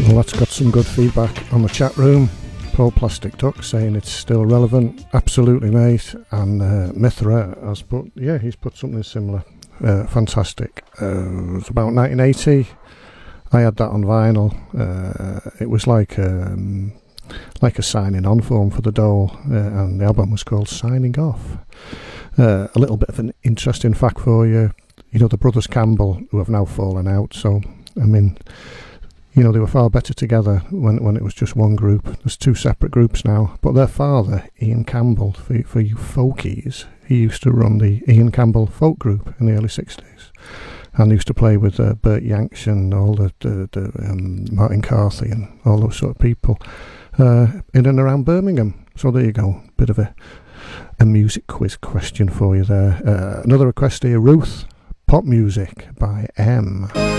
Well, that's got some good feedback on the chat room. Paul Plastic Duck saying it's still relevant. Absolutely, mate. And Mithra has put, yeah, he's put something similar. Fantastic. It was about 1980. I had that on vinyl. It was like a signing on form for the Dole, and the album was called Signing Off. A little bit of an interesting fact for you. You know, the brothers Campbell, who have now fallen out, so, I mean, you know, they were far better together when it was just one group. There's two separate groups now. But their father, Ian Campbell, for you folkies, he used to run the Ian Campbell folk group in the early 60s. And he used to play with Bert Yanks and all the Martin Carthy and all those sort of people in and around Birmingham. So there you go. Bit of a music quiz question for you there. Another request here, Ruth. Pop music by M.